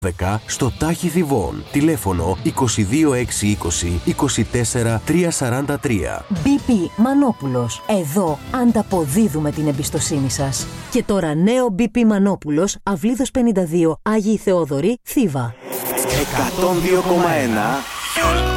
στο Τάχη Θηβών. Τηλέφωνο 22620 24 343. BP Μανόπουλος. Εδώ ανταποδίδουμε την εμπιστοσύνη σας. Και τώρα νέο BP Μανόπουλος, Αυλίδος 52, Άγιοι Θεόδωροι, Θήβα. 102,1